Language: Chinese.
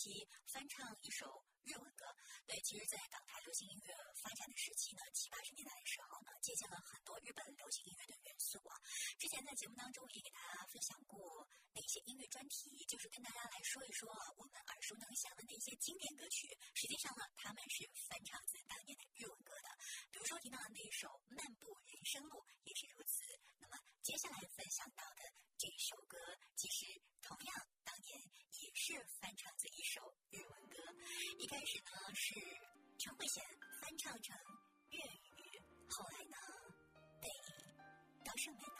期翻唱一首日文歌。对，其实在港台流行音乐发展的时期呢，70、80年代的时候呢，借鉴了很多日本流行音乐的元素啊。之前在节目当中也给大家分享过那些音乐专题，就是跟大家来说一说我们耳熟能详的那些经典歌曲，实际上呢，他们是翻唱自当年的日文歌的。比如说提到的那首《漫步人生路》也是如此。那么接下来分享到的这首歌，其实同样当年也是翻唱自一首日文歌。一开始呢是陈慧娴翻唱成粤语，后来呢被高胜美